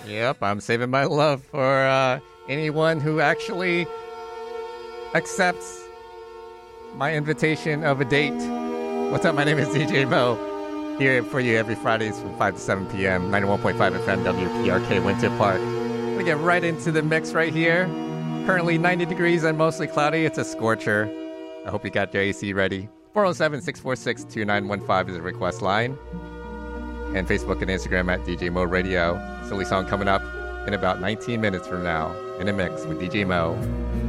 Yep, I'm saving my love for anyone who actually accepts my invitation of a date. What's up? My name is DJ Mo. Here for you every Fridays from 5 to 7 p.m. 91.5 FM WPRK Winter Park. We're going to get right into the mix right here. Currently 90 degrees and mostly cloudy. It's a scorcher. I hope you got your AC ready. 407-646-2915 is a request line. And Facebook and Instagram at DJ Mo Radio. Silly song coming up in about 19 minutes from now. In a mix with DJ Mo.